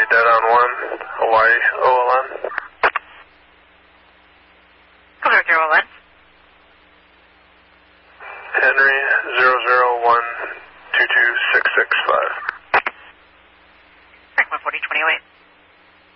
dead on 1, Hawaii, OLN. Over to OLN. Henry 001 22665.